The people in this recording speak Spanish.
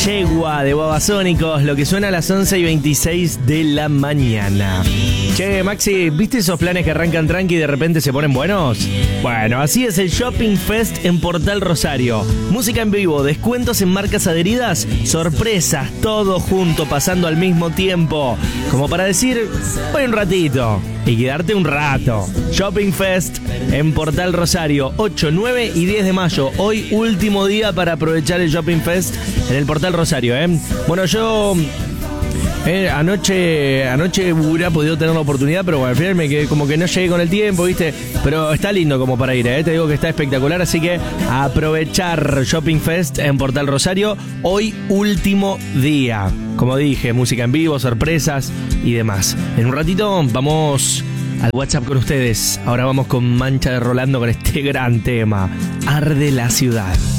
Yegua de Babasónicos, lo que suena a las 11:26 de la mañana. Che, Maxi, ¿viste esos planes que arrancan tranqui y de repente se ponen buenos? Bueno, así es el Shopping Fest en Portal Rosario. Música en vivo, descuentos en marcas adheridas, sorpresas, todo junto, pasando al mismo tiempo. Como para decir, voy un ratito y quedarte un rato. Shopping Fest en Portal Rosario, 8, 9 y 10 de mayo. Hoy último día para aprovechar el Shopping Fest en el Portal Rosario, ¿eh? Bueno, yo... Anoche hubiera podido tener la oportunidad, pero bueno, al final me quedé como que no llegué con el tiempo, ¿viste? Pero está lindo como para ir, ¿eh? Te digo que está espectacular, así que a aprovechar Shopping Fest en Portal Rosario, hoy último día. Como dije, música en vivo, sorpresas y demás. En un ratito vamos al WhatsApp con ustedes. Ahora vamos con Mancha de Rolando con este gran tema, Arde la Ciudad.